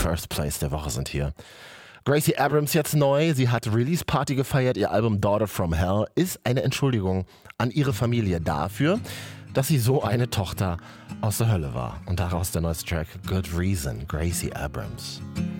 First Place der Woche sind hier. Gracie Abrams jetzt neu. Sie hat Release-Party gefeiert. Ihr Album Daughter from Hell ist eine Entschuldigung an ihre Familie dafür, dass sie so eine Tochter aus der Hölle war. Und daraus der neueste Track Good Reason, Gracie Abrams.